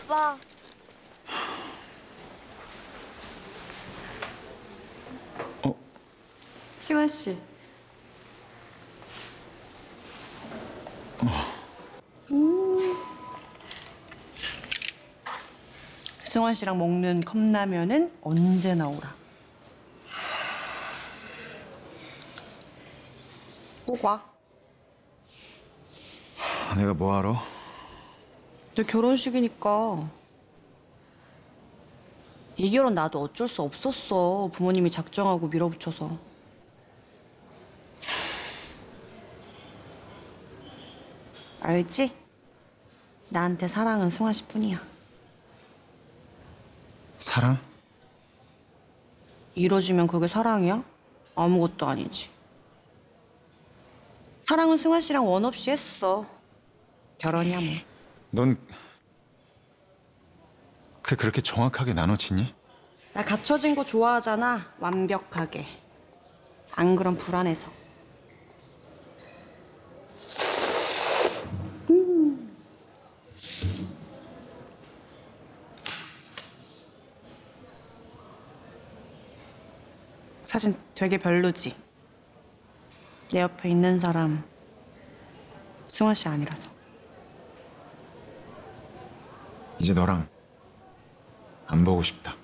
오빠. 승환 씨. 승환 씨랑 먹는 컵라면은 언제나 오라. 꼭 와. 내가 뭐하러? 너 결혼식이니까. 이 결혼 나도 어쩔 수 없었어. 부모님이 작정하고 밀어붙여서. 알지? 나한테 사랑은 승환 씨뿐이야. 사랑? 이뤄지면 그게 사랑이야? 아무것도 아니지. 사랑은 승환 씨랑 원 없이 했어. 결혼이야 뭐. 넌 그게 그렇게 정확하게 나눠지니? 나 갖춰진 거 좋아하잖아. 완벽하게. 안 그럼 불안해서. 사진 되게 별로지? 내 옆에 있는 사람 승환 씨 아니라서. 이제 너랑 안 보고 싶다.